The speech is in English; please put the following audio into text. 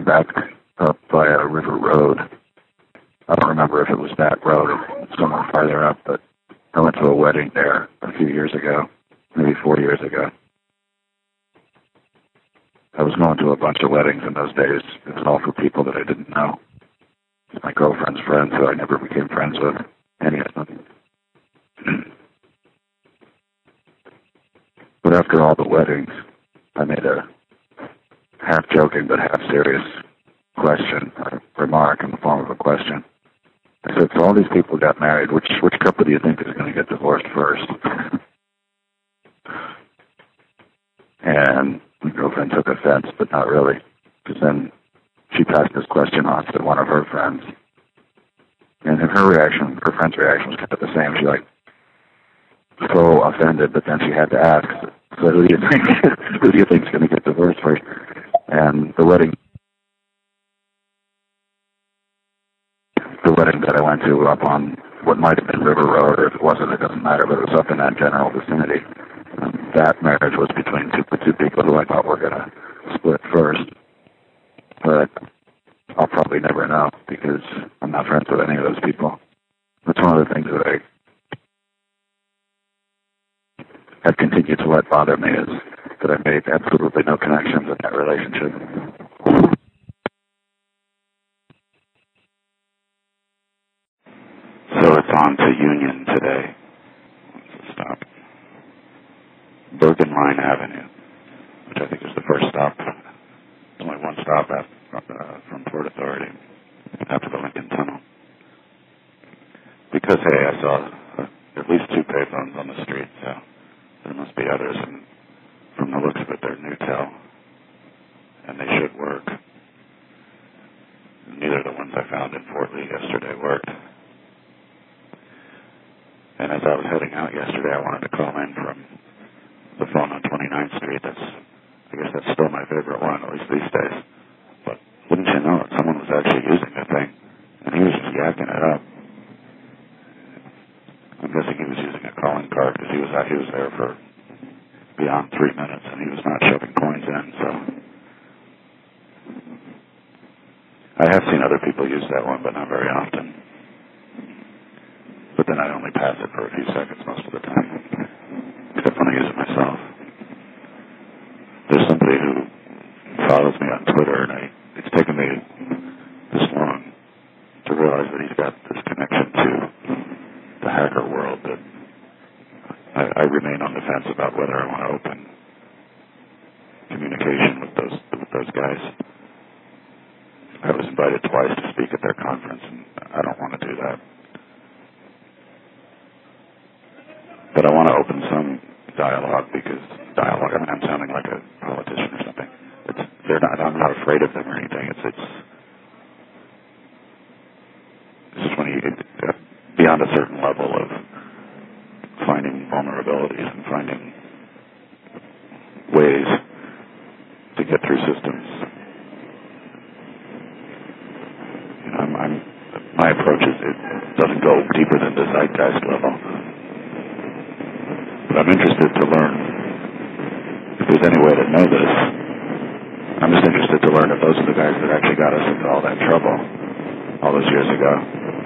back up via River Road. I don't remember if it was that road or somewhere farther up, but I went to a wedding there a few years ago, maybe 4 years ago. I was going to a bunch of weddings in those days. It was all for people that I didn't know. My girlfriend's friends who I never became friends with, any of them. But after all the weddings, I made a half-joking but half-serious question, a remark in the form of a question. I said, so all these people got married, which couple do you think is going to get divorced first? And my girlfriend took offense, but not really, because then she passed this question on to one of her friends. And her friend's reaction was kind of the same. She so offended, but then she had to ask, so who do you think is going to get divorced first? And the wedding that I went to up on what might have been River Road, or if it wasn't, it doesn't matter, but it was up in that general vicinity. That marriage was between two people who I thought were going to split first. But I'll probably never know because I'm not friends with any of those people. That's one of the things that I have continued to let bother me is that I made absolutely no connections in that relationship. So it's on to Union today. Let's stop. Bergen Line Avenue, which I think is the first stop. There's only one stop from Port Authority after the Lincoln Tunnel. Because, hey, I saw at least 2 payphones on the street, so there must be others, and from the looks of it, they're Newtel, and they should work. Neither of the ones I found in Fort Lee yesterday worked. And as I was heading out yesterday, I wanted to call in from the phone on 29th Street. I guess that's still my favorite one, at least these days. But wouldn't you know it, someone was actually using the thing, and he was just yakking it up. I'm guessing he was using a calling card because he was there for beyond 3 minutes, and he was not shoving coins in. So I have seen other people use that one, but not very often. But then I only pass it for a few seconds most of the time, except when I use it myself. There's somebody who follows me on Twitter, and it's taken me this long to realize that he's got this connection to the hacker world that I remain on the fence about whether I want to open communication with those guys. I was invited twice to speak at their conference, and I don't want to do that. But I want to open some dialogue because I'm sounding like a politician or something. I'm not afraid of them or anything. It's just when you get beyond a certain level of finding vulnerabilities and finding ways to get through systems. You know, my approach it doesn't go deeper than the zeitgeist level. But I'm interested to learn if there's any way to know this. I'm just interested to learn if those are the guys that actually got us into all that trouble all those years ago.